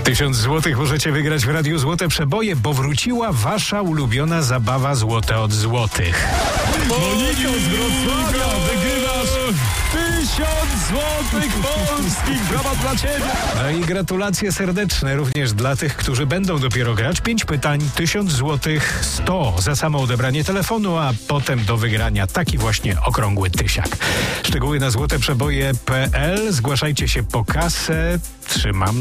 1000 złotych możecie wygrać w Radiu Złote Przeboje, bo wróciła wasza ulubiona zabawa Złote od Złotych. Monika z Wrocławia, wygrywasz 1000 złotych polskich. Brawa dla ciebie. No i gratulacje serdeczne również dla tych, którzy będą dopiero grać. 5 pytań, 1000 złotych, 100 za samo odebranie telefonu, a potem do wygrania taki właśnie okrągły tysiak. Szczegóły na złoteprzeboje.pl. Zgłaszajcie się po kasę. Trzymam